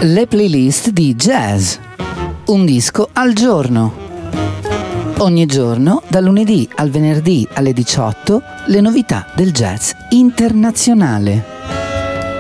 Le playlist di jazz. Un disco al giorno. Ogni giorno, dal lunedì al venerdì alle 18, le novità del jazz internazionale.